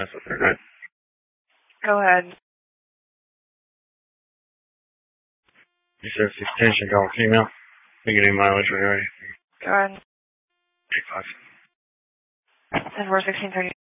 That's what they're not. Go ahead. You said 16, call female. You get any mileage when you're ready. Go ahead. 85. 10-4, 1630.